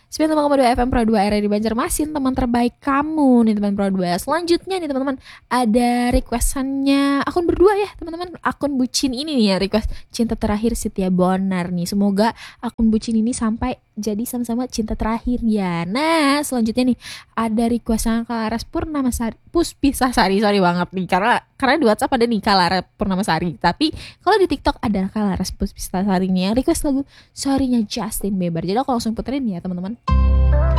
95,2 FM Pro 2 area di Banjarmasin, teman terbaik kamu nih teman Pro 2. Selanjutnya nih teman-teman, ada requestannya akun berdua ya teman-teman. Akun bucin ini nih ya, request cinta terakhir Setia Bonar nih. Semoga akun bucin ini sampai jadi sama-sama cinta terakhir ya. Nah selanjutnya nih ada requestan Kalaras Purnamasari Puspisasari, sorry banget nih karena di WhatsApp ada nih Kalaras Purnamasari, tapi kalau di TikTok ada Kalaras Puspisasari nih yang request lagu Sorry-nya Justin Bieber. Jadi aku langsung puterin ya teman-teman.